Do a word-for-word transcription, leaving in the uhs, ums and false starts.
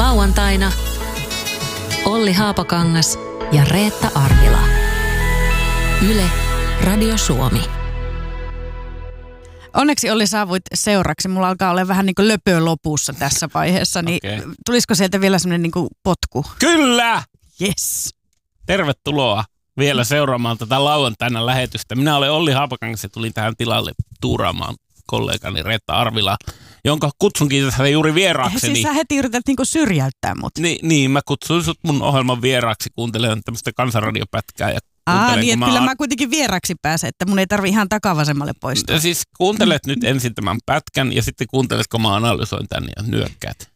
Lauantaina Olli Haapakangas ja Reetta Arvila. Yle, Radio Suomi. Onneksi Olli saavuit seuraksi. Mulla alkaa olla vähän niin kuin löpö lopussa tässä vaiheessa. Niin okay. Tulisiko sieltä vielä semmoinen niin kuin potku? Kyllä! Yes. Tervetuloa vielä seuraamaan tätä lauantaina lähetystä. Minä olen Olli Haapakangas ja tulin tähän tilalle tuuraamaan kollegani Reetta Arvila, jonka kutsunkin tässä juuri vieraakseni. Siis sä heti yrität niinku syrjäyttää mut. Ni, niin, mä kutsuin sut mun ohjelman vieraaksi, kuuntelen tämmöistä kansanradiopätkää. Ja Aa, niin, että mä kyllä an... mä kuitenkin vieraksi pääsen, että mun ei tarvi ihan takavasemmalle poistua. Ja siis kuuntelet nyt ensin tämän pätkän ja sitten kuuntelet, kun mä analysoin tän ja nyökkäät.